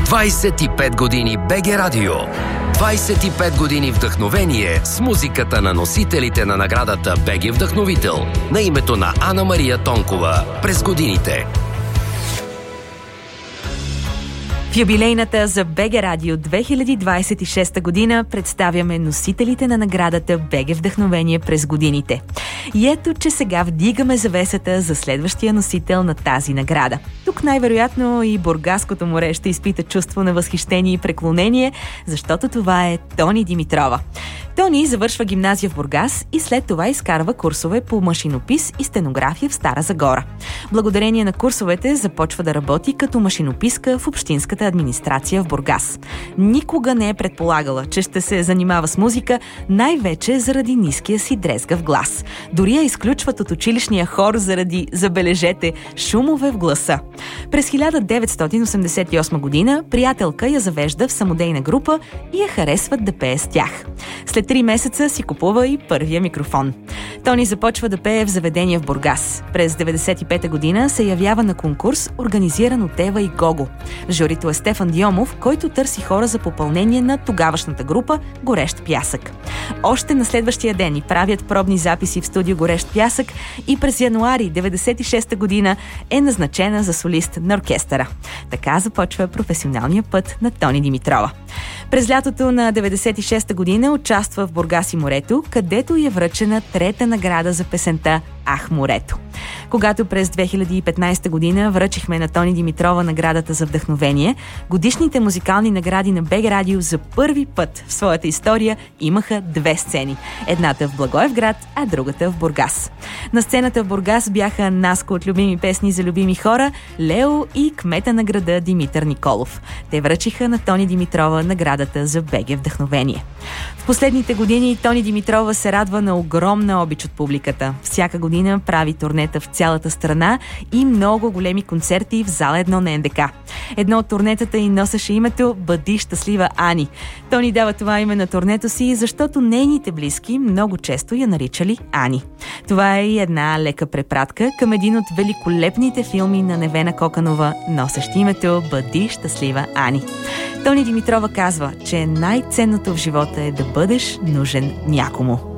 25 години БГ Радио. 25 години вдъхновение с музиката на носителите на наградата БГ Вдъхновител на името на Ана Мария Тонкова през годините. В юбилейната за БГ Радио 2026 година представяме носителите на наградата БГ Вдъхновение през годините. И ето, че сега вдигаме завесата за следващия носител на тази награда. Тук най-вероятно и Бургаското море ще изпита чувство на възхищение и преклонение, защото това е Тони Димитрова. Тони завършва гимназия в Бургас и след това изкарва курсове по машинопис и стенография в Стара Загора. Благодарение на курсовете започва да работи като машинописка в общинската администрация в Бургас. Никога не е предполагала, че ще се занимава с музика, най-вече заради ниския си дрезгав глас. Дори я изключват от училищния хор заради, забележете, шумове в гласа. През 1988 година приятелка я завежда в самодейна група и я харесват да пее с тях. След 3 месеца си купува и първия микрофон. Тони започва да пее в заведения в Бургас. През 1995 година се явява на конкурс, организиран от Ева и Гого. В журито е Стефан Диомов, който търси хора за попълнение на тогавашната група Горещ пясък. Още на следващия ден ни правят пробни записи в студио Горещ пясък и през януари 1996 година е назначена за солист на оркестъра. Така започва професионалния път на Тони Димитрова. През лятото на 1996 година участва в Бургас и морето, където е връчена трета награда за песента «Ах, морето». Когато през 2015 година връчихме на Тони Димитрова наградата за вдъхновение, годишните музикални награди на БГ Радио за първи път в своята история имаха 2 сцени. Едната в Благоевград, а другата в Бургас. На сцената в Бургас бяха Наско от любими песни за любими хора, Лео и кмета на града Димитър Николов. Те връчиха на Тони Димитрова наградата за БГ Вдъхновение. В последните години Тони Димитрова се радва на огромна обич от публиката. Всяка година прави турнета в цялата страна и много големи концерти в зала 1 на НДК. Едно от турнетата й носеше името «Бъди щастлива, Ани». Тони дава това име на турнето си, защото нейните близки много често я наричали Ани. Това е и една лека препратка към един от великолепните филми на Невена Коканова, носещ името «Бъди щастлива, Ани». Тони Димитрова казва, че най-ценното в живота е да бъдеш нужен някому.